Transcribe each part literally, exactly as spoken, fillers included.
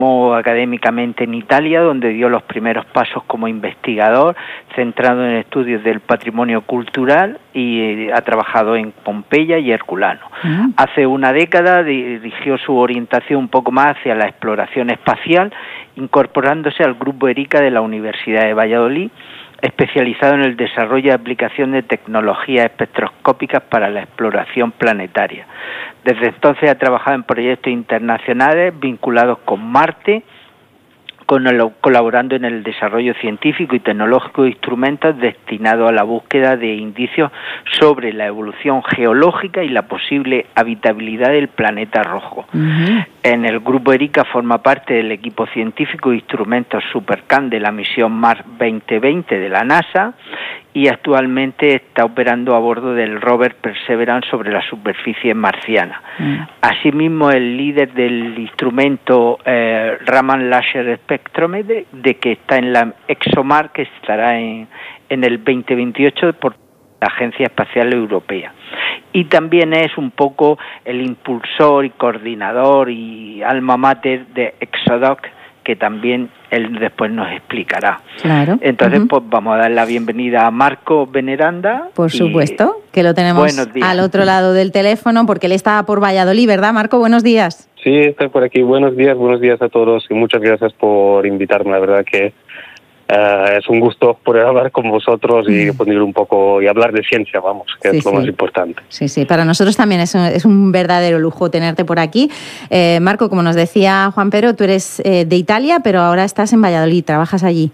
académicamente en Italia, donde dio los primeros pasos como investigador, centrado en estudios del patrimonio cultural, y ha trabajado en Pompeya y Herculano. Uh-huh. Hace una década dirigió su orientación un poco más hacia la exploración espacial, incorporándose al Grupo ERICA de la Universidad de Valladolid, especializado en el desarrollo y aplicación de tecnologías espectroscópicas para la exploración planetaria. Desde entonces ha trabajado en proyectos internacionales vinculados con Marte, con el, colaborando en el desarrollo científico y tecnológico de instrumentos destinados a la búsqueda de indicios sobre la evolución geológica y la posible habitabilidad del planeta rojo. Uh-huh. En el Grupo ERICA forma parte del equipo científico de instrumentos SuperCam de la misión Mars veinte veinte de la NASA, y actualmente está operando a bordo del rover Perseverance sobre la superficie marciana. Mm. Asimismo, el líder del instrumento eh, Raman Laser Spectrometer, de que está en la ExoMar, que estará en, en el veinte veintiocho por la Agencia Espacial Europea. Y también es un poco el impulsor y coordinador y alma mater de ExoDoc, que también él después nos explicará. Claro. Entonces, uh-huh. pues vamos a dar la bienvenida a Marco Veneranda. Por supuesto, que lo tenemos al otro lado del teléfono, porque él está por Valladolid, ¿verdad, Marco? Buenos días. Sí, estoy por aquí. Buenos días, buenos días a todos y muchas gracias por invitarme. La verdad que Uh, es un gusto poder hablar con vosotros y poner un poco y hablar de ciencia, vamos, que sí, es lo sí. más importante. Sí, sí, para nosotros también es un, es un verdadero lujo tenerte por aquí. Eh, Marco, como nos decía Juan Pedro, tú eres eh, de Italia, pero ahora estás en Valladolid, ¿trabajas allí?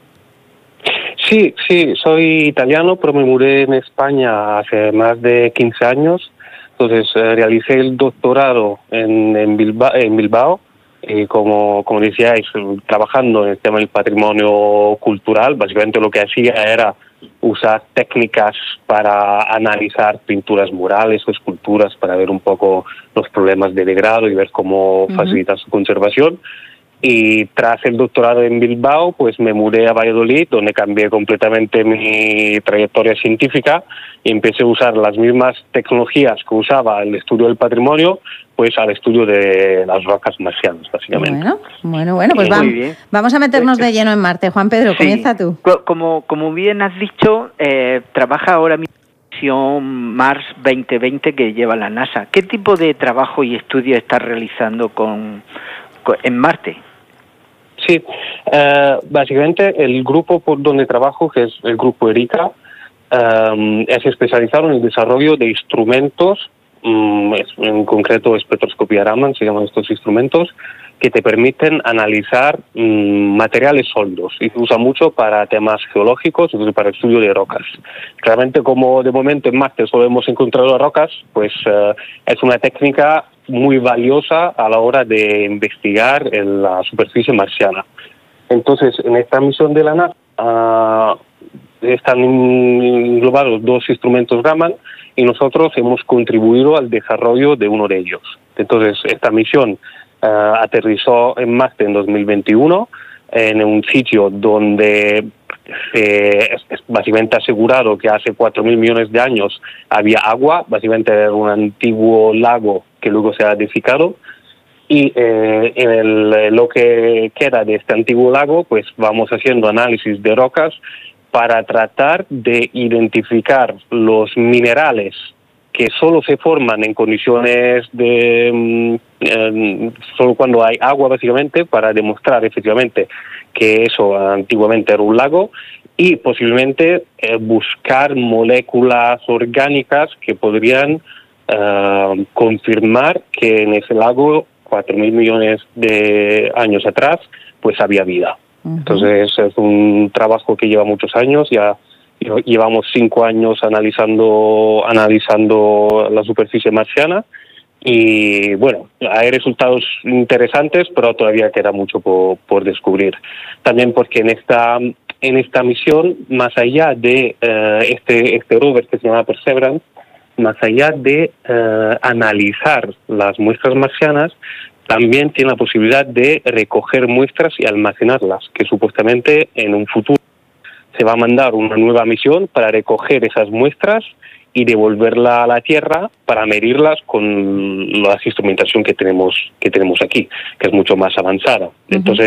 Sí, sí, soy italiano, pero me mudé en España hace más de quince años. Entonces eh, realicé el doctorado en, en, Bilbao, en Bilbao. Y como, como decíais, trabajando en el tema del patrimonio cultural, básicamente lo que hacía era usar técnicas para analizar pinturas murales o esculturas para ver un poco los problemas de degrado y ver cómo uh-huh. facilitar su conservación. Y tras el doctorado en Bilbao, pues me mudé a Valladolid, donde cambié completamente mi trayectoria científica y empecé a usar las mismas tecnologías que usaba el estudio del patrimonio, pues al estudio de las rocas marcianas, básicamente. Bueno, bueno, bueno pues vamos, vamos a meternos de lleno en Marte. Juan Pedro, sí. comienza tú. Como, como bien has dicho, eh, trabaja ahora mismo en la misión Mars veinte veinte que lleva la NASA. ¿Qué tipo de trabajo y estudio estás realizando con, con en Marte? Sí, uh, básicamente el grupo por donde trabajo, que es el grupo ERICA, um, es especializado en el desarrollo de instrumentos, um, en concreto espectroscopía Raman, se llaman estos instrumentos, que te permiten analizar um, materiales sólidos y se usa mucho para temas geológicos y para el estudio de rocas. Claramente, como de momento en Marte solo hemos encontrado rocas, pues uh, es una técnica muy valiosa a la hora de investigar en la superficie marciana. Entonces, en esta misión de la NASA uh, están englobados dos instrumentos Raman y nosotros hemos contribuido al desarrollo de uno de ellos. Entonces, esta misión uh, aterrizó en Marte en dos mil veintiuno en un sitio donde se es, es básicamente asegurado que hace cuatro mil millones de años había agua, básicamente era un antiguo lago que luego se ha edificado, y eh, en el, lo que queda de este antiguo lago, pues vamos haciendo análisis de rocas para tratar de identificar los minerales que solo se forman en condiciones de eh, solo cuando hay agua, básicamente, para demostrar efectivamente que eso antiguamente era un lago, y posiblemente eh, buscar moléculas orgánicas que podrían uh, confirmar que en ese lago, cuatro mil millones de años atrás, pues había vida. Uh-huh. Entonces es un trabajo que lleva muchos años, ya llevamos cinco años analizando analizando la superficie marciana y bueno, hay resultados interesantes, pero todavía queda mucho por, por descubrir. También porque en esta en esta misión, más allá de uh, este este rover que se llama Perseverance, más allá de uh, analizar las muestras marcianas, también tiene la posibilidad de recoger muestras y almacenarlas, que supuestamente en un futuro se va a mandar una nueva misión para recoger esas muestras y devolverla a la Tierra para medirlas con la instrumentación que tenemos que tenemos aquí, que es mucho más avanzada. Entonces